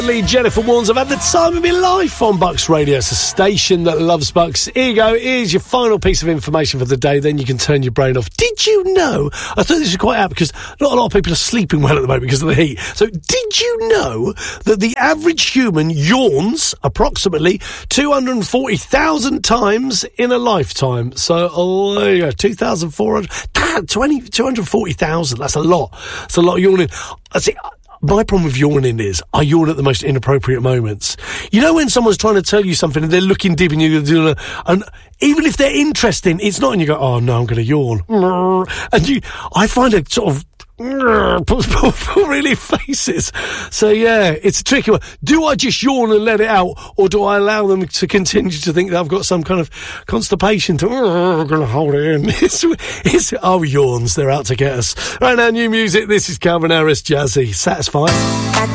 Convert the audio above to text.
Jennifer Warnes, I've had the time of my life on Bucks Radio. It's a station that loves Bucks. Here you go. Here's your final piece of information for the day. Then you can turn your brain off. Did you know? I thought this was quite apt because not a lot of people are sleeping well at the moment because of the heat. So did you know that the average human yawns approximately 240,000 times in a lifetime? So, there you go. 240,000. That's a lot. That's a lot of yawning. I see. My problem with yawning is I yawn at the most inappropriate moments. You know when someone's trying to tell you something and they're looking deep and you're doing and even if they're interesting, it's not, and you go, oh no, I'm going to yawn. And I find it sort of pull really faces. So yeah, it's a tricky one. Do I just yawn and let it out, or do I allow them to continue to think that I've got some kind of constipation to I'm going to hold it in? It's yawns, they're out to get us. Right now, new music. This is Calvin Harris, Jazzy. Satisfied.